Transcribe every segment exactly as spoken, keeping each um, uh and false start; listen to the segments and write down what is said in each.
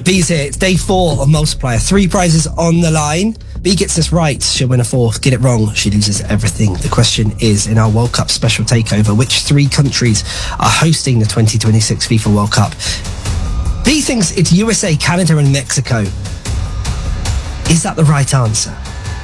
Right, B's here. It's day four of Multiplier. Three prizes on the line. B gets this right, she'll win a fourth. Get it wrong, she loses everything. The question is, in our World Cup special takeover, which three countries are hosting the twenty twenty-six FIFA World Cup? B thinks it's U S A, Canada and Mexico. Is that the right answer?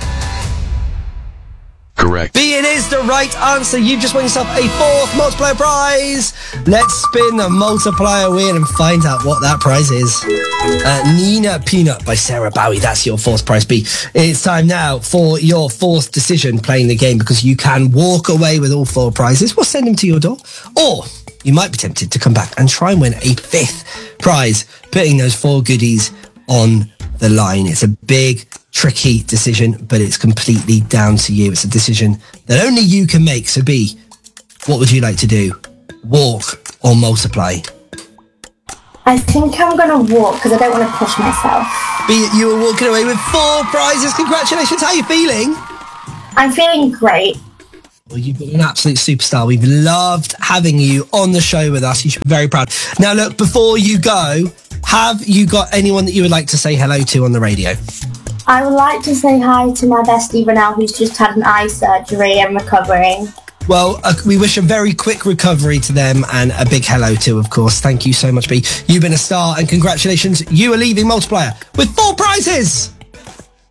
Correct. B, it is the right answer. You've just won yourself a fourth multiplier prize. Let's spin the multiplier wheel and find out what that prize is. Uh, Nina Peanut by Sarah Bowie. That's your fourth prize, B. It's time now for your fourth decision playing the game, because you can walk away with all four prizes. We'll send them to your door. Or you might be tempted to come back and try and win a fifth prize, putting those four goodies on the line. It's a big, tricky decision, but it's completely down to you. It's a decision that only you can make. So B, what would you like to do? Walk or multiply? I think I'm going to walk because I don't want to push myself. B, you are walking away with four prizes. Congratulations. How are you feeling? I'm feeling great. Well, you've been an absolute superstar. We've loved having you on the show with us. You should be very proud. Now, look, before you go, have you got anyone that you would like to say hello to on the radio? I would like to say hi to my bestie Renelle, who's just had an eye surgery and recovering. Well, uh, we wish a very quick recovery to them, and a big hello to, of course. Thank you so much, B. You've been a star, and congratulations. You are leaving Multiplier with four prizes.